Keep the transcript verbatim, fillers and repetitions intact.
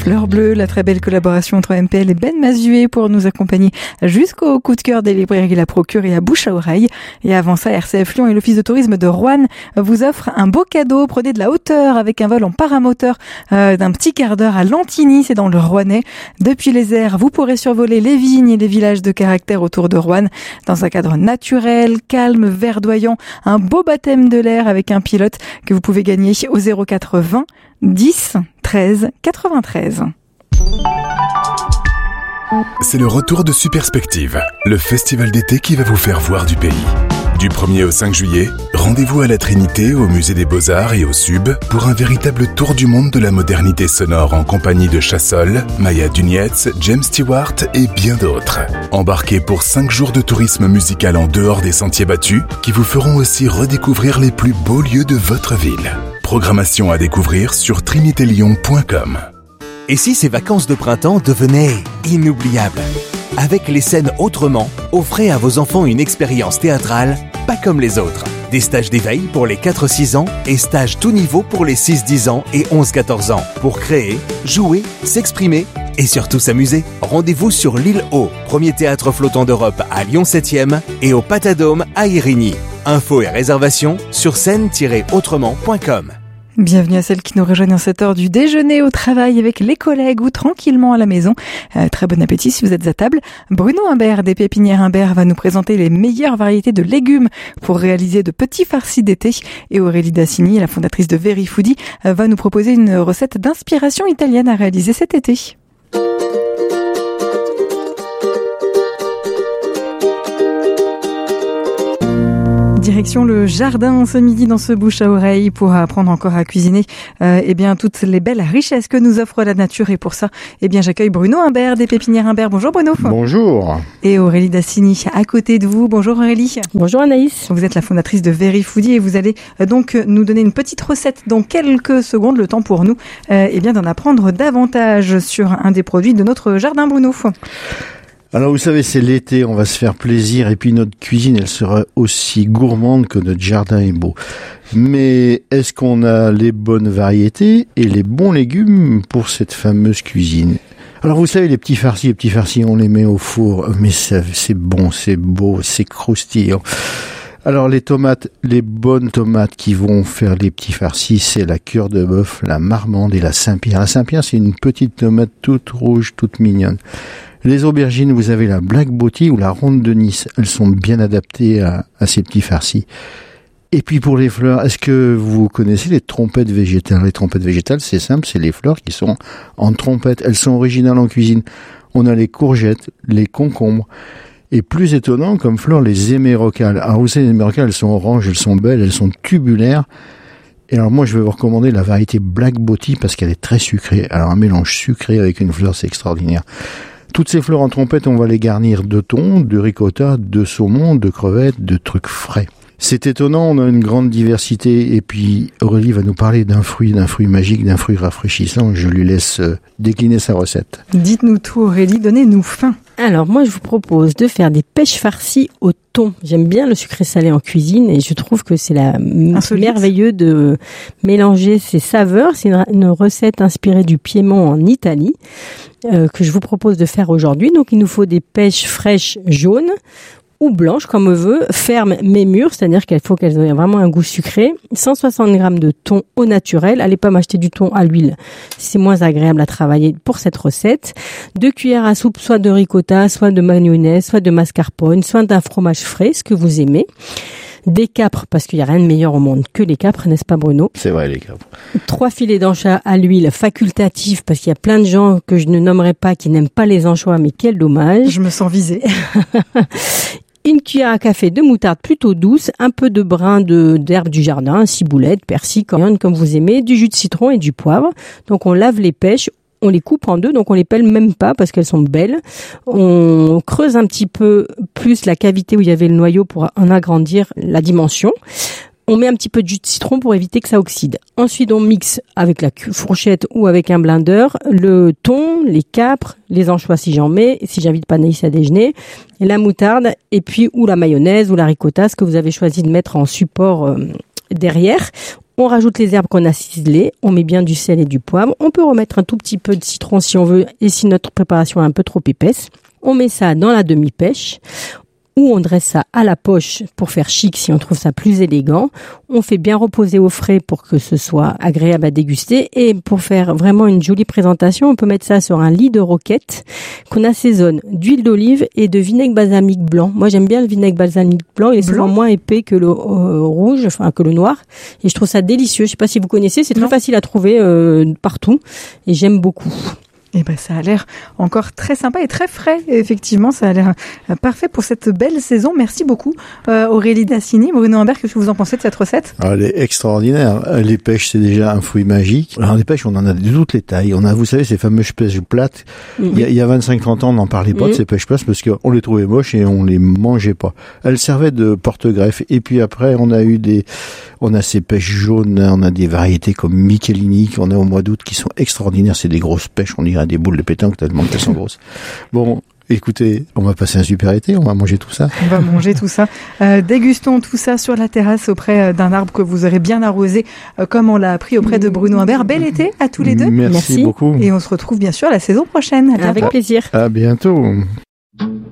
Fleur Bleue, la très belle collaboration entre M P L et Ben Mazué pour nous accompagner jusqu'au coup de cœur des librairies La Procure et à Bouche à Oreille. Et avant ça, R C F Lyon et l'Office de tourisme de Roanne vous offrent un beau cadeau. Prenez de la hauteur avec un vol en paramoteur euh, d'un petit quart d'heure à Lantigny, c'est dans le Rouennais. Depuis les airs, vous pourrez survoler les vignes et les villages de caractère autour de Roanne dans un cadre naturel, calme, verdoyant. Un beau baptême de l'air avec un pilote que vous pouvez gagner au zéro quatre vingt dix treize quatre-vingt-treize. C'est le retour de Superspective, le festival d'été qui va vous faire voir du pays. Du premier au cinq juillet, rendez-vous à la Trinité, au Musée des Beaux-Arts et au Sub pour un véritable tour du monde de la modernité sonore en compagnie de Chassol, Maya Dunietz, James Stewart et bien d'autres. Embarquez pour cinq jours de tourisme musical en dehors des sentiers battus qui vous feront aussi redécouvrir les plus beaux lieux de votre ville. Programmation à découvrir sur trinité lyon point com. Et si ces vacances de printemps devenaient inoubliables ? Avec les scènes autrement, offrez à vos enfants une expérience théâtrale pas comme les autres. Des stages d'éveil pour les quatre six ans et stages tout niveau pour les six dix ans et onze quatorze ans. Pour créer, jouer, s'exprimer et surtout s'amuser. Rendez-vous sur l'île Haut, premier théâtre flottant d'Europe à Lyon septième et au Patadome à Irigny. Infos et réservations sur scène tiret autrement point com. Bienvenue à celles qui nous rejoignent en cette heure du déjeuner au travail avec les collègues ou tranquillement à la maison. Euh, très bon appétit si vous êtes à table. Bruno Humbert des Pépinières Humbert va nous présenter les meilleures variétés de légumes pour réaliser de petits farcis d'été. Et Aurélie Dassini, la fondatrice de Very Foodie, euh, va nous proposer une recette d'inspiration italienne à réaliser cet été. Direction le jardin ce midi dans ce bouche à oreille pour apprendre encore à cuisiner euh, eh bien toutes les belles richesses que nous offre la nature. Et pour ça, eh bien j'accueille Bruno Humbert des Pépinières Humbert. Bonjour Bruno. Bonjour. Et Aurélie Dassini à côté de vous. Bonjour Aurélie. Bonjour Anaïs. Vous êtes la fondatrice de Very Foodie et vous allez euh, donc nous donner une petite recette dans quelques secondes, le temps pour nous euh, eh bien d'en apprendre davantage sur un des produits de notre jardin, Bruno. Alors vous savez, c'est l'été, on va se faire plaisir et puis notre cuisine, elle sera aussi gourmande que notre jardin est beau. Mais est-ce qu'on a les bonnes variétés et les bons légumes pour cette fameuse cuisine ? Alors vous savez, les petits farcis, les petits farcis, on les met au four, mais ça, c'est bon, c'est beau, c'est croustillant. Alors les tomates, les bonnes tomates qui vont faire les petits farcis, c'est la cœur de bœuf, la marmande et la Saint-Pierre. La Saint-Pierre, c'est une petite tomate toute rouge, toute mignonne. Les aubergines, vous avez la Black Beauty ou la Ronde de Nice. Elles sont bien adaptées à, à ces petits farcis. Et puis pour les fleurs, est-ce que vous connaissez les trompettes végétales ? Les trompettes végétales, c'est simple, c'est les fleurs qui sont en trompette. Elles sont originales en cuisine. On a les courgettes, les concombres. Et plus étonnant, comme fleurs, les hémérocales. Alors vous savez, les hémérocales, elles sont oranges, elles sont belles, elles sont tubulaires. Et alors moi, je vais vous recommander la variété Black Beauty parce qu'elle est très sucrée. Alors un mélange sucré avec une fleur, c'est extraordinaire. Toutes ces fleurs en trompette, on va les garnir de thon, de ricotta, de saumon, de crevettes, de trucs frais. C'est étonnant, on a une grande diversité. Et puis Aurélie va nous parler d'un fruit, d'un fruit magique, d'un fruit rafraîchissant. Je lui laisse décliner sa recette. Dites-nous tout Aurélie, donnez-nous faim. Alors moi je vous propose de faire des pêches farcies au thon. J'aime bien le sucré salé en cuisine et je trouve que c'est la Insolite. merveilleux de mélanger ces saveurs. C'est une, une recette inspirée du Piémont en Italie euh, que je vous propose de faire aujourd'hui. Donc il nous faut des pêches fraîches jaunes ou blanches comme on veut, fermes mais mûres, c'est-à-dire qu'il faut qu'elles aient vraiment un goût sucré. cent soixante grammes de thon au naturel. Allez pas m'acheter du thon à l'huile, c'est moins agréable à travailler pour cette recette. Deux cuillères à soupe, soit de ricotta, soit de mayonnaise, soit de mascarpone, soit d'un fromage frais, ce que vous aimez. Des capres, parce qu'il n'y a rien de meilleur au monde que les capres, n'est-ce pas Bruno ? C'est vrai, les capres. Trois filets d'anchois à l'huile facultatifs, parce qu'il y a plein de gens que je ne nommerai pas qui n'aiment pas les anchois, mais quel dommage. Je me sens visée. Une cuillère à café de moutarde plutôt douce, un peu de brin de, d'herbe du jardin, ciboulette, persil, coriandre comme vous aimez, du jus de citron et du poivre. Donc on lave les pêches, on les coupe en deux, donc on les pèle même pas parce qu'elles sont belles. On creuse un petit peu plus la cavité où il y avait le noyau pour en agrandir la dimension. On met un petit peu de jus de citron pour éviter que ça oxyde. Ensuite, on mixe avec la fourchette ou avec un blender le thon, les capres, les anchois si j'en mets, si j'invite pas Naïs à déjeuner, et la moutarde, et puis ou la mayonnaise ou la ricotta, ce que vous avez choisi de mettre en support euh, derrière. On rajoute les herbes qu'on a ciselées, on met bien du sel et du poivre. On peut remettre un tout petit peu de citron si on veut et si notre préparation est un peu trop épaisse. On met ça dans la demi-pêche ou on dresse ça à la poche pour faire chic si on trouve ça plus élégant. On fait bien reposer au frais pour que ce soit agréable à déguster et pour faire vraiment une jolie présentation, on peut mettre ça sur un lit de roquette qu'on assaisonne d'huile d'olive et de vinaigre balsamique blanc. Moi, j'aime bien le vinaigre balsamique blanc, il est souvent moins épais que le euh, rouge, enfin que le noir et je trouve ça délicieux. Je sais pas si vous connaissez, c'est très non. facile à trouver euh, partout et j'aime beaucoup. Eh ben, ça a l'air encore très sympa et très frais. Et effectivement, ça a l'air parfait pour cette belle saison. Merci beaucoup, euh, Aurélie Dassini. Bruno Humbert, qu'est-ce que vous en pensez de cette recette? Ah, elle est extraordinaire. Les pêches, c'est déjà un fruit magique. Alors, les pêches, on en a de toutes les tailles. On a, vous savez, ces fameuses pêches plates. Mmh. Il y a, il y a vingt-cinq trente ans, on n'en parlait pas mmh. de ces pêches plates parce qu'on les trouvait moches et on les mangeait pas. Elles servaient de porte-greffe. Et puis après, on a eu des, on a ces pêches jaunes, on a des variétés comme Michelini qu'on a au mois d'août qui sont extraordinaires. C'est des grosses pêches, on dirait des boules de pétanque tellement qu'elles sont grosses. Bon, écoutez, on va passer un super été, on va manger tout ça. On va manger tout ça. Euh, dégustons tout ça sur la terrasse auprès d'un arbre que vous aurez bien arrosé, euh, comme on l'a appris auprès de Bruno Humbert. Bel été à tous les deux. Merci, Merci beaucoup. Et on se retrouve bien sûr la saison prochaine. Avec plaisir. À bientôt.